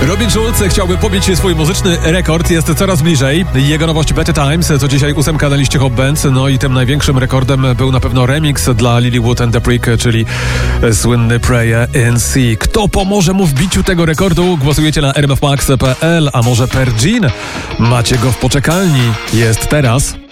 Robin Schulz chciałby pobić swój muzyczny rekord, jest coraz bliżej. Jego nowość Better Times to dzisiaj 8 na liście Hot Bands, no i tym największym rekordem był na pewno remix dla Lilywood and the Prick, czyli słynny Prayer in C. Kto pomoże mu w biciu tego rekordu? Głosujecie na rmfmax.pl, a może Per Jean? Macie go w poczekalni. Jest teraz.